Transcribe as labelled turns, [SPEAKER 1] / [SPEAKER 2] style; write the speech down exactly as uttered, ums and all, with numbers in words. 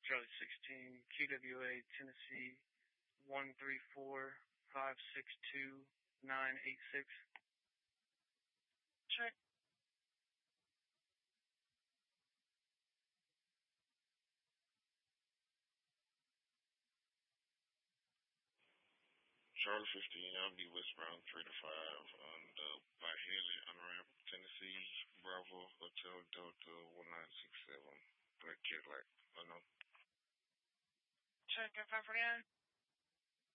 [SPEAKER 1] Charlie sixteen, Q W A, Tennessee, one three four five six two nine eight six. Check.
[SPEAKER 2] Charlie fifteen, I'll be westbound three to five on the by Haley on-ramp, Tennessee, Bravo, Hotel Delta one nine six seven. Black Cadillac, I know.
[SPEAKER 1] Check F five forty-nine.